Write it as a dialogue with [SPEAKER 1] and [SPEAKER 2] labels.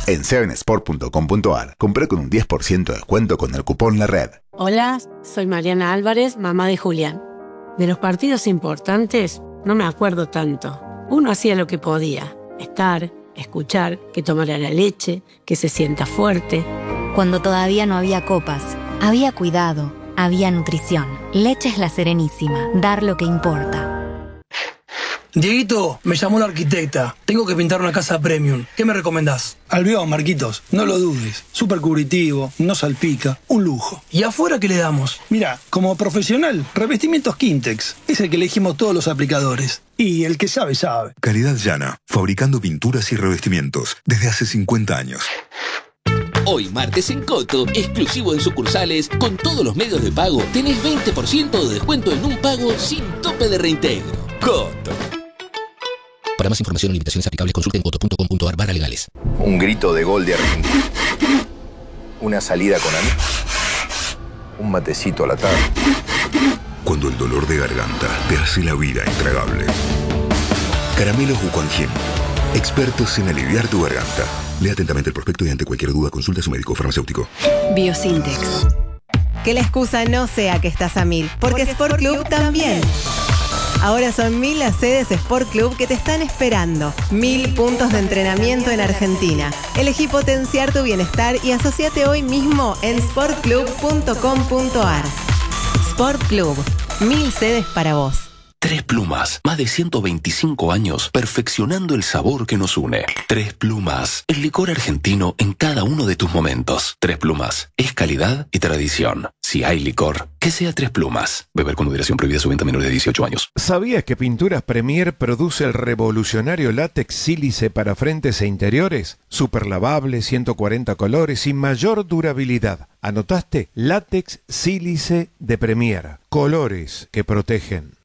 [SPEAKER 1] En 7sport.com.ar, compré con un 10% de descuento con el cupón La Red.
[SPEAKER 2] Hola, soy Mariana Álvarez, mamá de Julián. De los partidos importantes no me acuerdo tanto. Uno hacía lo que podía, estar, escuchar, que tomara la leche, que se sienta fuerte.
[SPEAKER 3] Cuando todavía no había copas, había cuidado, había nutrición. Leches La Serenísima, dar lo que importa.
[SPEAKER 4] Dieguito, me llamó la arquitecta. Tengo que pintar una casa premium. ¿Qué me recomendás?
[SPEAKER 5] Albión, Marquitos, no lo dudes. Súper cubritivo, no salpica, un lujo.
[SPEAKER 4] ¿Y afuera qué le damos?
[SPEAKER 5] Mira, como profesional, revestimientos Quintex. Es el que elegimos todos los aplicadores. Y el que sabe, sabe.
[SPEAKER 6] Calidad llana, fabricando pinturas y revestimientos desde hace 50 años.
[SPEAKER 7] Hoy martes en Coto, exclusivo en sucursales, con todos los medios de pago, tenés 20% de descuento en un pago sin tope de reintegro. Coto.
[SPEAKER 8] Para más información o limitaciones aplicables, consulten coto.com.ar/legales.
[SPEAKER 9] Un grito de gol de Argentina. Una salida con amigos. Un matecito a la tarde.
[SPEAKER 6] Cuando el dolor de garganta te hace la vida intragable. Caramelos Wuquanjin. Expertos en aliviar tu garganta. Lea atentamente el prospecto y ante cualquier duda consulta a su médico farmacéutico.
[SPEAKER 10] Biosintex. Que la excusa no sea que estás a 1000, porque Sport Club también. Ahora son 1000 las sedes Sport Club que te están esperando. 1000 puntos de entrenamiento en Argentina. Elegí potenciar tu bienestar y asociate hoy mismo en sportclub.com.ar. Sport Club. 1000 sedes para vos.
[SPEAKER 11] Tres Plumas, más de 125 años perfeccionando el sabor que nos une. Tres Plumas, el licor argentino en cada uno de tus momentos. Tres Plumas, es calidad y tradición. Si hay licor, que sea Tres Plumas. Beber con moderación, prohibida su venta a menores de 18 años.
[SPEAKER 12] ¿Sabías que Pinturas Premier produce el revolucionario látex sílice para frentes e interiores? Super lavable, 140 colores y mayor durabilidad. ¿Anotaste? Látex sílice de Premier. Colores que protegen.